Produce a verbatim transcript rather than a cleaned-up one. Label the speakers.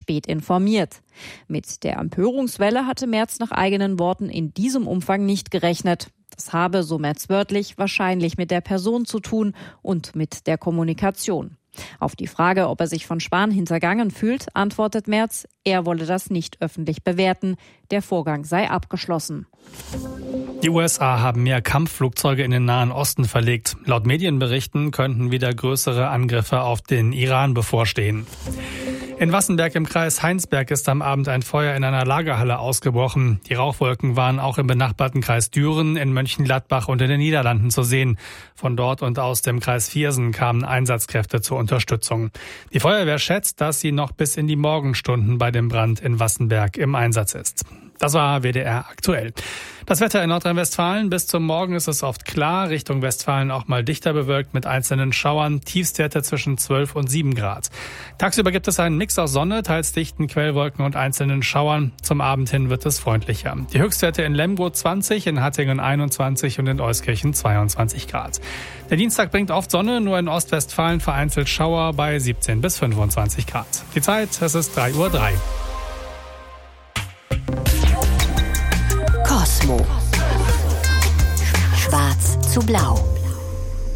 Speaker 1: spät informiert. Mit der Empörungswelle hatte Merz nach eigenen Worten in diesem Umfang nicht gerechnet. Das habe, so Merz wörtlich, wahrscheinlich mit der Person zu tun und mit der Kommunikation. Auf die Frage, ob er sich von Spahn hintergangen fühlt, antwortet Merz, er wolle das nicht öffentlich bewerten. Der Vorgang sei abgeschlossen.
Speaker 2: Die U S A haben mehr Kampfflugzeuge in den Nahen Osten verlegt. Laut Medienberichten könnten wieder größere Angriffe auf den Iran bevorstehen. In Wassenberg im Kreis Heinsberg ist am Abend ein Feuer in einer Lagerhalle ausgebrochen. Die Rauchwolken waren auch im benachbarten Kreis Düren, in Mönchengladbach und in den Niederlanden zu sehen. Von dort und aus dem Kreis Viersen kamen Einsatzkräfte zur Unterstützung. Die Feuerwehr schätzt, dass sie noch bis in die Morgenstunden bei dem Brand in Wassenberg im Einsatz ist. Das war W D R aktuell. Das Wetter in Nordrhein-Westfalen. Bis zum Morgen ist es oft klar. Richtung Westfalen auch mal dichter bewölkt mit einzelnen Schauern. Tiefstwerte zwischen zwölf und sieben Grad. Tagsüber gibt es einen Mix aus Sonne, teils dichten Quellwolken und einzelnen Schauern. Zum Abend hin wird es freundlicher. Die Höchstwerte in Lemgo zwanzig, in Hattingen einundzwanzig und in Euskirchen zweiundzwanzig Grad. Der Dienstag bringt oft Sonne, nur in Ostwestfalen vereinzelt Schauer bei siebzehn bis fünfundzwanzig Grad. Die Zeit, es ist drei Uhr drei.
Speaker 3: Cosmo. Schwarz zu blau.